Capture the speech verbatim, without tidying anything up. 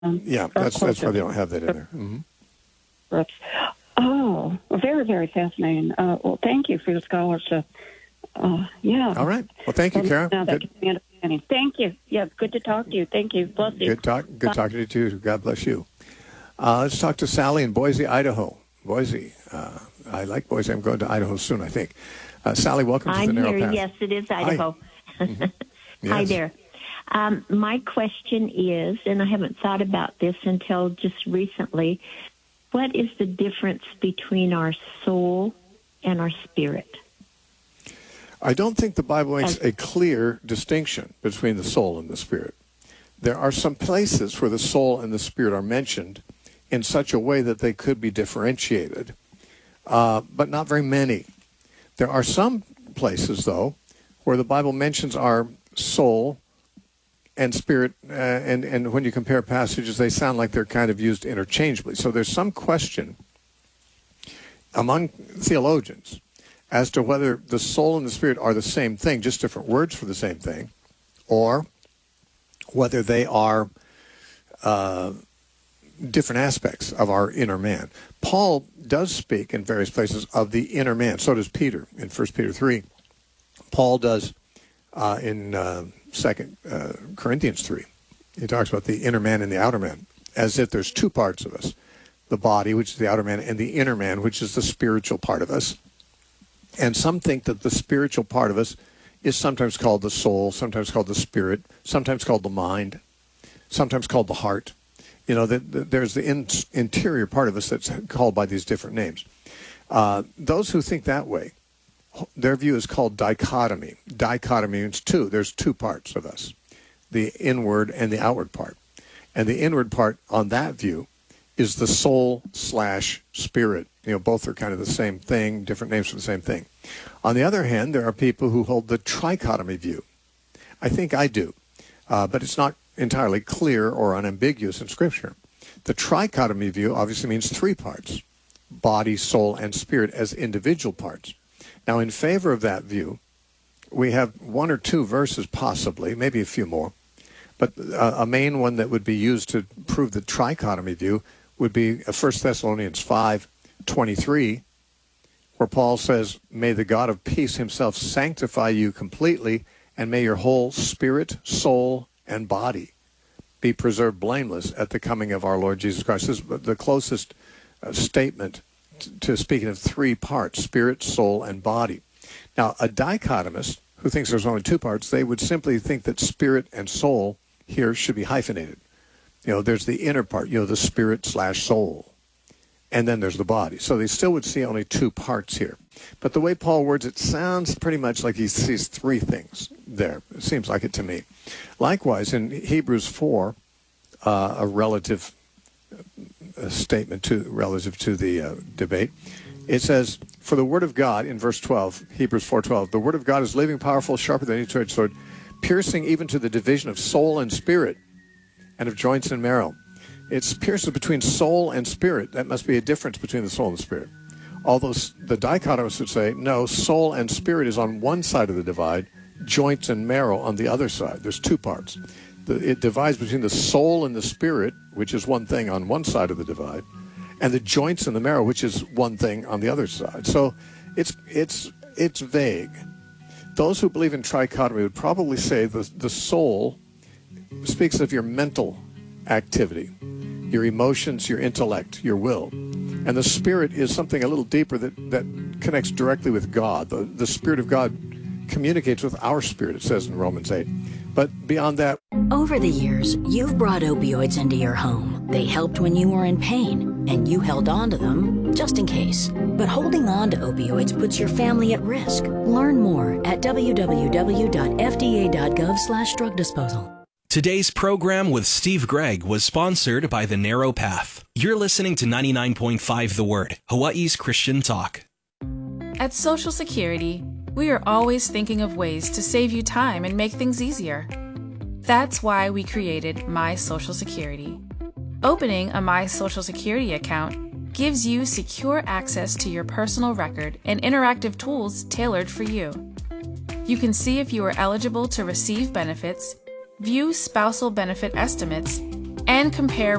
Um, Yeah, that's that's why they don't have that in there. Mm-hmm. Brooks. Oh, very, very fascinating. Uh, well, thank you for your scholarship. Uh, yeah. All right. Well, thank you, Kara. Now that Good. gives me understanding. Thank you. Yeah, good to talk to you. Thank you. Bless you. Good talk. Good Bye. talking to you too. God bless you. Uh, let's talk to Sally in Boise, Idaho. Boise. Uh, I like Boise. I'm going to Idaho soon, I think. Uh, Sally, welcome to I'm the Narrow here. Path. Yes, it is Idaho. Hi, mm-hmm. Yes. Hi there. Um, my question is, and I haven't thought about this until just recently, what is the difference between our soul and our spirit? I don't think the Bible makes a clear distinction between the soul and the spirit. There are some places where the soul and the spirit are mentioned in such a way that they could be differentiated, uh, but not very many. There are some places, though, where the Bible mentions our soul and spirit, uh, and, and when you compare passages, they sound like they're kind of used interchangeably. So there's some question among theologians as to whether the soul and the spirit are the same thing, just different words for the same thing, or whether they are uh, different aspects of our inner man. Paul does speak in various places of the inner man. So does Peter in First Peter three. Paul does uh, in uh, Second uh, Corinthians three. He talks about the inner man and the outer man, as if there's two parts of us, the body, which is the outer man, and the inner man, which is the spiritual part of us. And some think that the spiritual part of us is sometimes called the soul, sometimes called the spirit, sometimes called the mind, sometimes called the heart. You know, the, the, there's the in, interior part of us that's called by these different names. Uh, those who think that way, their view is called dichotomy. Dichotomy means two. There's two parts of us, the inward and the outward part. And the inward part on that view is the soul slash spirit. You know, both are kind of the same thing, different names for the same thing. On the other hand, there are people who hold the trichotomy view. I think I do, uh, but it's not entirely clear or unambiguous in Scripture. The trichotomy view obviously means three parts, body, soul, and spirit as individual parts. Now, in favor of that view, we have one or two verses possibly, maybe a few more, but uh, a main one that would be used to prove the trichotomy view would be First Thessalonians five twenty-three, where Paul says, "May the God of peace himself sanctify you completely, and may your whole spirit, soul, and body be preserved blameless at the coming of our Lord Jesus Christ." This is the closest uh, statement t- to speaking of three parts, spirit, soul, and body. Now, a dichotomist who thinks there's only two parts, they would simply think that spirit and soul here should be hyphenated. You know, there's the inner part, you know, the spirit slash soul. And then there's the body. So they still would see only two parts here. But the way Paul words it sounds pretty much like he sees three things there. It seems like it to me. Likewise, in Hebrews four, uh, a relative uh, statement to relative to the uh, debate, it says, "For the word of God," in verse twelve, Hebrews four twelve, "the word of God is living, powerful, sharper than any two-edged sword, piercing even to the division of soul and spirit, and of joints and marrow." It's pierces between soul and spirit. That must be a difference between the soul and the spirit. Although the dichotomists would say, no, soul and spirit is on one side of the divide, joints and marrow on the other side. There's two parts. The, it divides between the soul and the spirit, which is one thing on one side of the divide, and the joints and the marrow, which is one thing on the other side. So it's it's it's vague. Those who believe in trichotomy would probably say the, the soul speaks of your mental activity, your emotions, your intellect, your will. And the spirit is something a little deeper that, that connects directly with God. The, the Spirit of God communicates with our spirit, it says in Romans eight. But beyond that... Over the years, you've brought opioids into your home. They helped when you were in pain, and you held on to them just in case. But holding on to opioids puts your family at risk. Learn more at w w w dot f d a dot gov slash drug disposal. Today's program with Steve Gregg was sponsored by The Narrow Path. You're listening to ninety-nine point five The Word, Hawaii's Christian talk. At Social Security, we are always thinking of ways to save you time and make things easier. That's why we created My Social Security. Opening a My Social Security account gives you secure access to your personal record and interactive tools tailored for you. You can see if you are eligible to receive benefits, view spousal benefit estimates, and compare